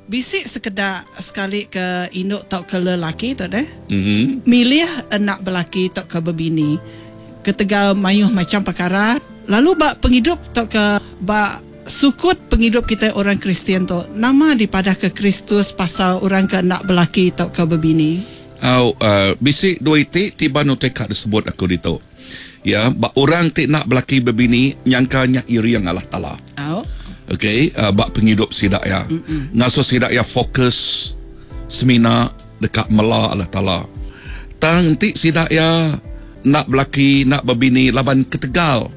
bisik sekedar sekali ke induk tok ke lelaki tu deh. Milih anak belaki tok ke berbini. Ketegal mayuh macam perkara. Lalu bak penghidup tok ke bak sukut penghidup kita orang Kristian tu. Nama dipadah ke Kristus pasal orang ke anak belaki tok ke berbini. Bisik dua itik tiba no tekak disebut aku dito. Ya, bak orang tik nak belaki berbini nyangkanya iri yang Allah Taala. Okey, bak penghidup sidak ya. Ngaso sidak ya fokus semina dekat mela Allah Taala. Tang tik sidak ya nak belaki nak berbini laban ketegal.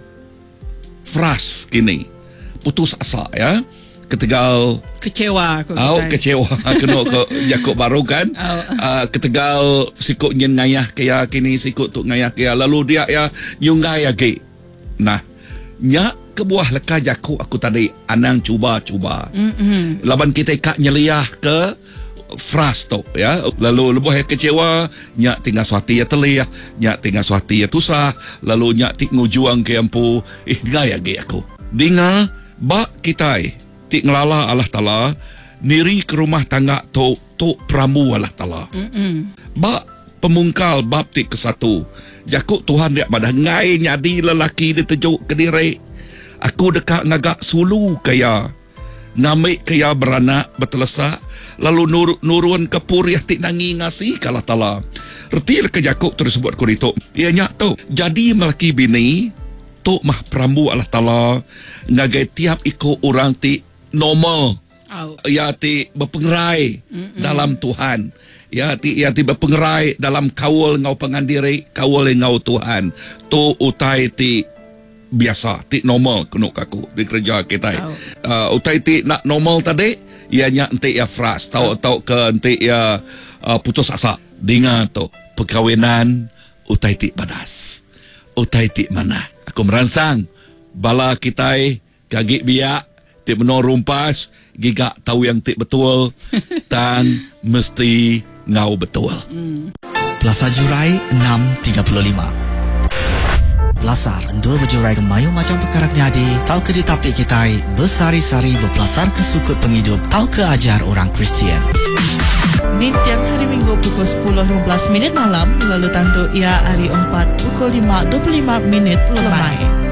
Fras kini. Putus asa ya. Ketegal kecewa aku kecewa kena ke Jakub baru kan. Ketegal sikut nyen ngayah kaya kini sikut tu ngayah kaya lalu dia ya nyunggai lagi. Nah, nyak kebuah leka Jakub aku tadi anang cuba. Laban kita kak nyeliah ke fras tu ya. Lalu lebuh kecewa nyak tinggal suati ya telih, nyak tinggal suati ya tusah, lalu nyak tik ngujuang ke ampu gaya ge aku. Dinga bak kita tik ngelala Allah Ta'ala niri ke rumah tangga tu pramu Allah Ta'ala. Bak pemungkal bab tik ke satu. Jakub Tuhan dia pada ngai nyadi lelaki dia tejuk ke diri. Aku dekat ngagak sulu kaya. Ngamik kaya beranak bertelesak. Lalu nurun ke pur yang tik nangi ngasih ke Allah Ta'ala. Reti ke Jakub tersebut ku dituk. Ia nyak tu. Jadi melaki bini. Tok mah pramu Allah Ta'ala. Ngagai tiap ikut orang tik normal. Ya ti berpengerai dalam Tuhan. Ya ti berpengerai dalam kawal ngau pengandiri, kawal ngau Tuhan. Tu utai ti biasa, ti normal kena kaku di kerja kita. Utai ti nak normal tadi, ianya ente ya fras, tau ke ente ya putus asa. Dengar tu perkahwinan utai ti badas. Utai ti mana? Aku merangsang bala kita kagik biak tik menor rumpas gigak tahu yang tik betul tang mesti ngau betul. Plaza Jurai 6.35 Pelasar endul berjurai ke mayu macam perkara jadi tahu ke ditapik kita bersari-sari berpelasar ke sukut penghidup tahu ke ajar orang Kristian. Ni tiang hari Minggu pukul 10.15 malam lalu tantu ia hari 4 pukul 5.25 lemai.